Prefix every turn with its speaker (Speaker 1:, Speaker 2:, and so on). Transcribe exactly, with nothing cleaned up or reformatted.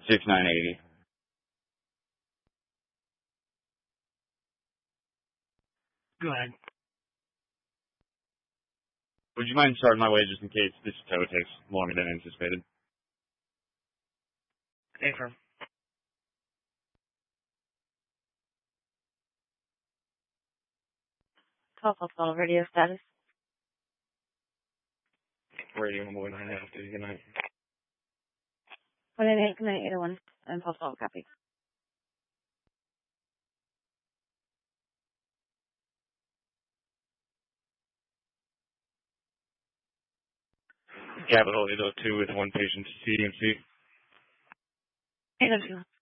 Speaker 1: six nine eighty.
Speaker 2: Go ahead.
Speaker 1: Would you mind starting my way just in case this tow takes longer than anticipated?
Speaker 2: Affirm.
Speaker 3: twelve twelve radio status.
Speaker 2: Radio one one nine half, good night.
Speaker 3: one nine eight, nine eight one, and twelve twelve copy.
Speaker 2: Capital eight oh two with one patient, C D M C.
Speaker 3: eight oh two.